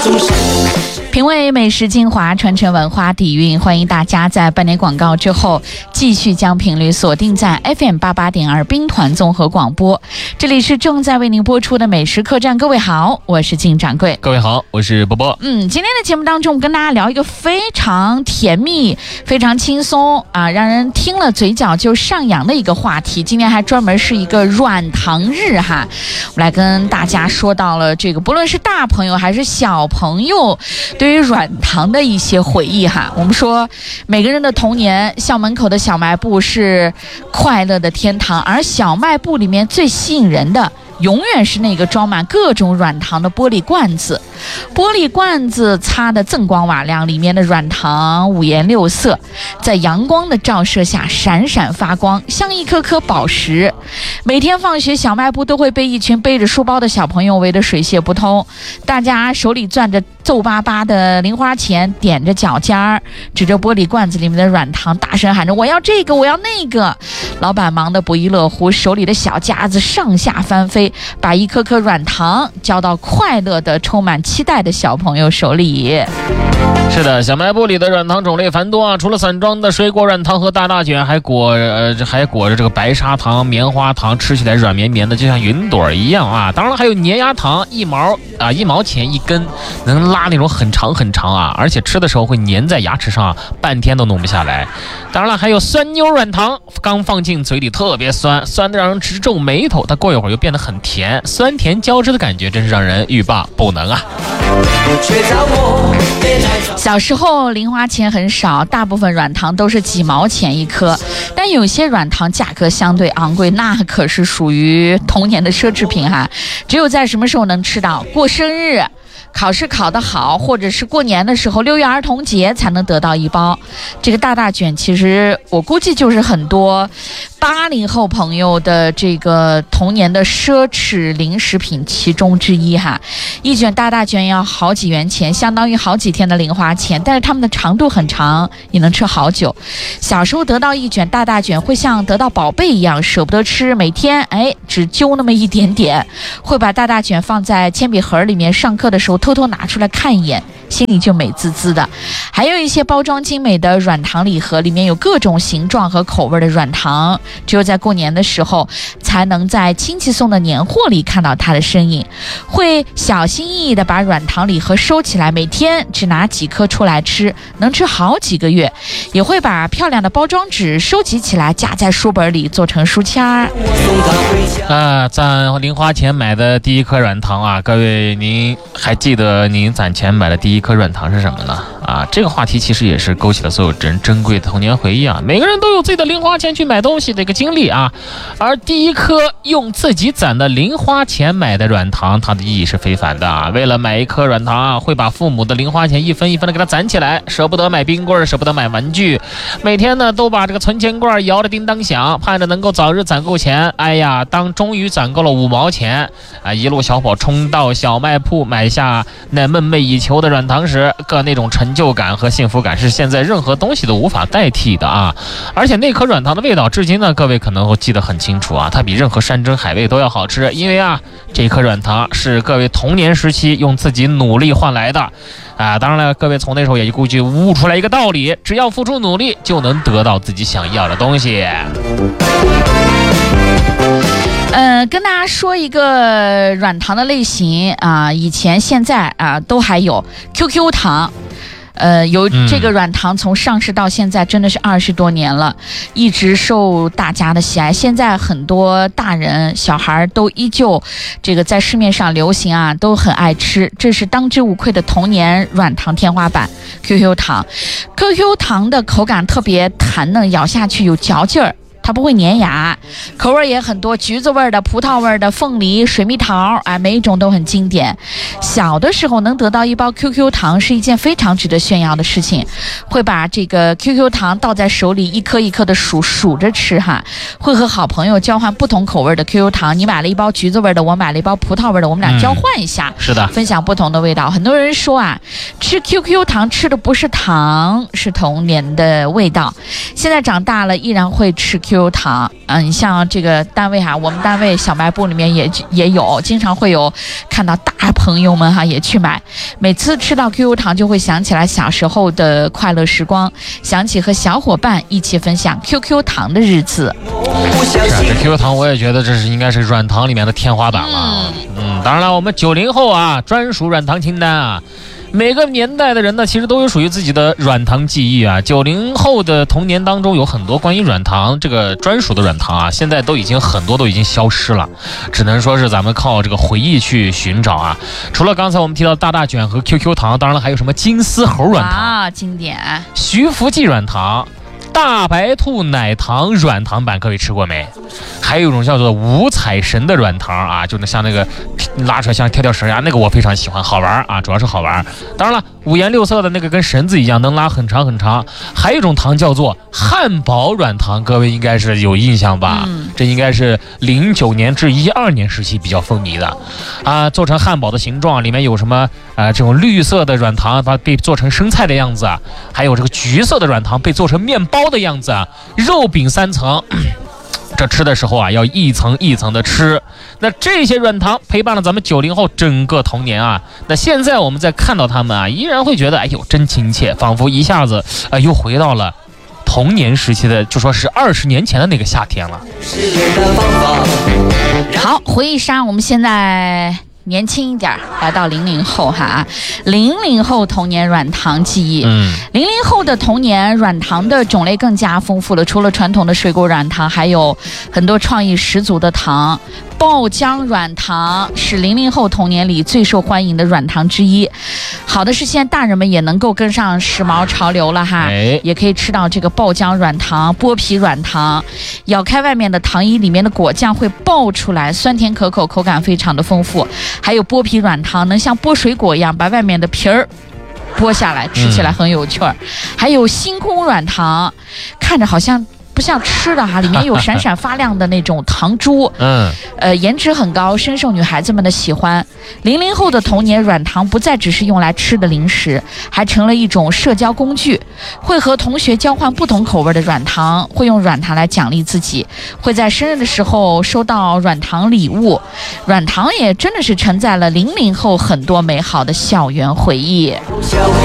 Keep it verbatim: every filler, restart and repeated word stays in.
品味美食精华，传承文化底蕴，欢迎大家在半年广告之后继续将频率锁定在 F M 八八点二兵团综合广播。这里是正在为您播出的美食客栈。各位好，我是金掌柜。 各位好，我是波波。 嗯，今天的节目当中，我们跟大家聊一个非常甜蜜、非常轻松啊，让人听了嘴角就上扬的一个话题。今天还专门是一个软糖日哈，我们来跟大家说到了这个，不论是大朋友还是小朋友，对于软糖的一些回忆哈。我们说每个人的童年，校门口的小卖部是快乐的天堂，而小卖部里面最吸引人的永远是那个装满各种软糖的玻璃罐子，玻璃罐子擦得锃光瓦亮，里面的软糖五颜六色，在阳光的照射下闪闪发光，像一颗颗宝石。每天放学，小卖部都会被一群背着书包的小朋友围得水泄不通，大家手里攥着皱巴巴的零花钱，踮着脚尖儿，指着玻璃罐子里面的软糖，大声喊着我要这个，我要那个。老板忙得不亦乐乎，手里的小夹子上下翻飞，把一颗颗软糖交到快乐的充满期待的小朋友手里。 是的，小卖部里的软糖种类繁多啊，除了散装的水果软糖和大大卷，还裹呃还裹着这个白砂糖、棉花糖，吃起来软绵绵的，就像云朵一样啊。当然还有粘牙糖，一毛啊一毛钱一根，能拉那种很长很长啊，而且吃的时候会粘在牙齿上，半天都弄不下来。当然了，还有酸妞软糖，刚放进嘴里特别酸，酸的让人直皱眉头，但过一会儿又变得很甜，酸甜交织的感觉真是让人欲罢不能啊。 小时候零花钱很少，大部分软糖都是几毛钱一颗，但有些软糖价格相对昂贵，那可是属于童年的奢侈品哈。只有在什么时候能吃到？过生日、考试考得好，或者是过年的时候，六一儿童节才能得到一包。这个大大卷其实我估计就是很多八零后朋友的这个童年的奢侈零食品其中之一哈。一卷大大卷要好几元钱，相当于好几天的零花钱，但是它们的长度很长，也能吃好久。小时候得到一卷大大卷会像得到宝贝一样舍不得吃，每天哎只揪那么一点点，会把大大卷放在铅笔盒里面，上课的时候偷偷拿出来看一眼，心里就美滋滋的。还有一些包装精美的软糖礼盒，里面有各种形状和口味的软糖，只有在过年的时候才能在亲戚送的年货里看到它的身影。会小心翼翼地把软糖礼盒收起来，每天只拿几颗出来吃，能吃好几个月。也会把漂亮的包装纸收集起来，夹在书本里做成书签儿。 啊，攒零花钱买的第一颗软糖啊，各位您还记得您攒钱买的第一颗软糖是什么呢？啊，这个话题其实也是勾起了所有人珍贵的童年回忆啊。每个人都有自己的零花钱去买东西的一个经历啊，而第一颗用自己攒的零花钱买的软糖，它的意义是非凡的啊。为了买一颗软糖啊，会把父母的零花钱一分一分的给它攒起来，舍不得买冰棍，舍不得买玩具，每天呢都把这个存钱罐摇得叮当响，盼着能够早日攒够钱。哎呀，当终于攒够了五毛钱啊，一路小跑冲到小卖铺买下那梦寐以求的软糖时，个那种成就感和幸福感是现在任何东西都无法代替的啊！而且那颗软糖的味道，至今呢，各位可能会记得很清楚啊，它比任何山珍海味都要好吃，因为啊，这颗软糖是各位童年时期用自己努力换来的啊！当然了，各位从那时候也估计悟出来一个道理，只要付出努力，就能得到自己想要的东西。 呃，跟大家说一个软糖的类型啊，以前现在啊都还有 Q Q 糖。呃，有这个软糖从上市到现在真的是二十多年了，一直受大家的喜爱。现在很多大人小孩都依旧这个在市面上流行啊，都很爱吃。这是当之无愧的童年软糖天花板 Q Q 糖。Q Q 糖的口感特别弹嫩，咬下去有嚼劲儿，它不会粘牙，口味也很多，橘子味的、葡萄味的、凤梨、水蜜桃，哎，每一种都很经典。小的时候能得到一包 Q Q 糖是一件非常值得炫耀的事情，会把这个 Q Q 糖倒在手里，一颗一颗的数，数着吃哈。会和好朋友交换不同口味的 Q Q 糖，你买了一包橘子味的，我买了一包葡萄味的，我们俩交换一下， 嗯、是的， 分享不同的味道。很多人说啊，吃 Q Q 糖吃的不是糖，是童年的味道。现在长大了依然会吃 Q Q Q Q 糖。嗯，你像这个单位哈，我们单位小卖部里面也也有，经常会有看到大朋友们哈也去买。每次吃到 Q Q 糖，就会想起来小时候的快乐时光，想起和小伙伴一起分享 Q Q 糖的日子。 是啊，这 Q Q 糖我也觉得这是应该是软糖里面的天花板了。嗯，嗯当然了，我们九零后啊，专属软糖清单啊。每个年代的人呢，其实都有属于自己的软糖记忆啊。九零后的童年当中有很多关于软糖这个专属的软糖啊，现在都已经很多都已经消失了，只能说是咱们靠这个回忆去寻找啊。除了刚才我们提到大大卷和 Q Q 糖，当然了还有什么金丝猴软糖啊，经典， 徐福记软糖。大白兔奶糖软糖版，各位吃过没？还有一种叫做五彩神的软糖啊，就能像那个拉出来像跳跳绳呀，那个我非常喜欢，好玩啊，主要是好玩。当然了，五颜六色的那个跟绳子一样，能拉很长很长。还有一种糖叫做汉堡软糖，各位应该是有印象吧？嗯、这应该是零九年至一二年时期比较风靡的啊，做成汉堡的形状，里面有什么啊、呃、这种绿色的软糖，把被做成生菜的样子啊，还有这个橘色的软糖被做成面包的样子啊，肉饼三层。这吃的时候啊，要一层一层的吃。那这些软糖陪伴了咱们九零后整个童年啊。那现在我们再看到他们啊，依然会觉得，哎呦，真亲切，仿佛一下子，呃，又回到了童年时期的，就说是二十年前的那个夏天了。 好，回忆杀，我们现在年轻一点，来到零零后哈，零零后童年软糖记忆。嗯，零零后的童年软糖的种类更加丰富了，除了传统的水果软糖，还有很多创意十足的糖。爆浆软糖是零零后童年里最受欢迎的软糖之一。好的是现在大人们也能够跟上时髦潮流了哈，哎、也可以吃到这个爆浆软糖、剥皮软糖，咬开外面的糖衣，里面的果酱会爆出来，酸甜可口，口感非常的丰富。还有剥皮软糖，能像剥水果一样把外面的皮儿剥下来，吃起来很有趣儿。嗯、还有星空软糖，看着好像不像吃的哈，里面有闪闪发亮的那种糖珠，嗯，呃，颜值很高，深受女孩子们的喜欢。零零后的童年，软糖不再只是用来吃的零食，还成了一种社交工具，会和同学交换不同口味的软糖，会用软糖来奖励自己，会在生日的时候收到软糖礼物。软糖也真的是承载了零零后很多美好的校园回忆。